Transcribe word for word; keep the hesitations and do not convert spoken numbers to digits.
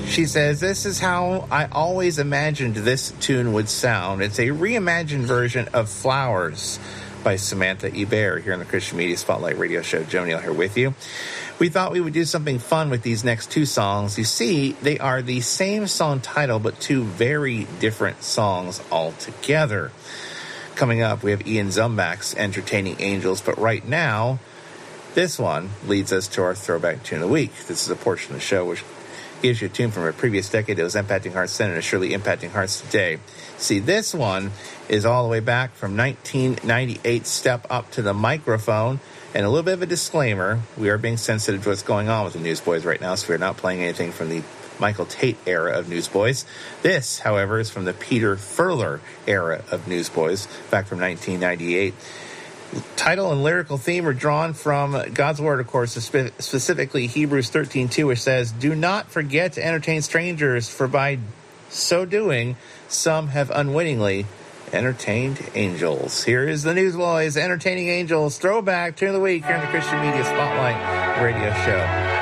She says, this is how I always imagined this tune would sound. It's a reimagined version of Flowers by Samantha Ebert here on the Christian Media Spotlight Radio Show. Joe Neal here with you. We thought we would do something fun with these next two songs. You see, they are the same song title, but two very different songs altogether. Coming up, we have Ian Zumbach's Entertaining Angels, but right now, this one leads us to our Throwback Tune of the Week. This is a portion of the show which gives you a tune from a previous decade that was impacting hearts then and is surely impacting hearts today. See, this one is all the way back from nineteen ninety-eight, Step Up to the Microphone. And a little bit of a disclaimer, we are being sensitive to what's going on with the Newsboys right now, so we're not playing anything from the Michael Tate era of Newsboys. This, however, is from the Peter Furler era of Newsboys, back from nineteen ninety-eight. Title and lyrical theme are drawn from God's Word, of course, spe- specifically Hebrews thirteen two, which says, do not forget to entertain strangers, for by so doing, some have unwittingly entertained angels. Here is the Newsboys, Entertaining Angels, Throwback Tune of the Week here on the Christian Media Spotlight Radio Show.